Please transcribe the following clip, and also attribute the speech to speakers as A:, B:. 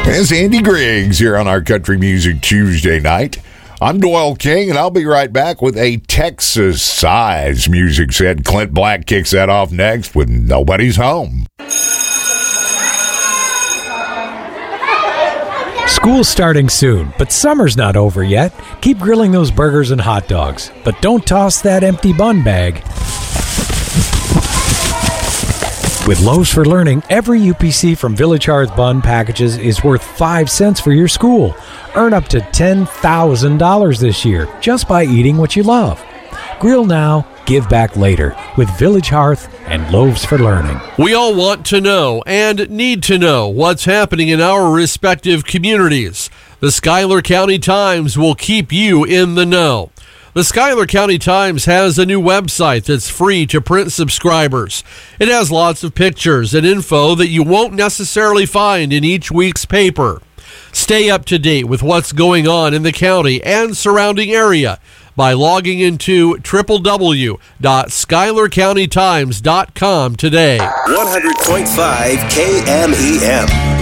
A: It's Andy Griggs here on our Country Music Tuesday night. I'm Doyle King, and I'll be right back with a Texas-size music set. Clint Black kicks that off next with Nobody's Home.
B: School's starting soon, but summer's not over yet. Keep grilling those burgers and hot dogs, but don't toss that empty bun bag. With Loaves for Learning, every UPC from Village Hearth Bun packages is worth 5 cents for your school. Earn up to $10,000 this year just by eating what you love. Grill now, give back later with Village Hearth and Loaves for Learning.
C: We all want to know and need to know what's happening in our respective communities. The Schuyler County Times will keep you in the know. The Schuyler County Times has a new website that's free to print subscribers. It has lots of pictures and info that you won't necessarily find in each week's paper. Stay up to date with what's going on in the county and surrounding area by logging into www.schuylercountytimes.com today.
D: 100.5 KMEM.